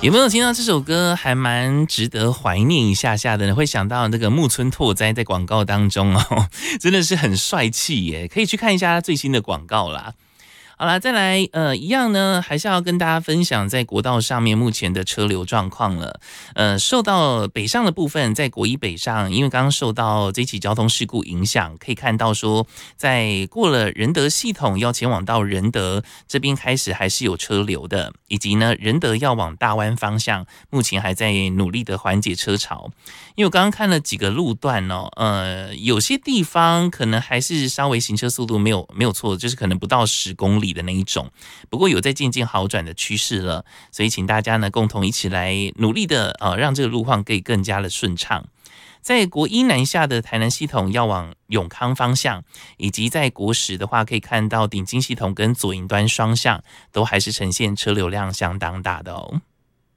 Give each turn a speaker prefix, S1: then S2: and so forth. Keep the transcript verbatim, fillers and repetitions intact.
S1: 有没有听到这首歌还蛮值得怀念一下下的呢？会想到那个木村拓哉在广告当中哦，真的是很帅气耶，可以去看一下他最新的广告啦。好啦，再来，呃，一样呢，还是要跟大家分享在国道上面目前的车流状况了。呃，受到北上的部分，在国一北上，因为刚刚受到这起交通事故影响，可以看到说，在过了仁德系统要前往到仁德这边开始还是有车流的，以及呢，仁德要往大湾方向，目前还在努力的缓解车潮。因为我刚刚看了几个路段哦，呃，有些地方可能还是稍微行车速度没有没有错，就是可能不到十公里的那一种，不过有在渐渐好转的趋势了，所以请大家呢共同一起来努力的呃，让这个路况可以更加的顺畅。在国一南下的台南系统要往永康方向，以及在国十的话，可以看到顶金系统跟左营端双向都还是呈现车流量相当大的哦。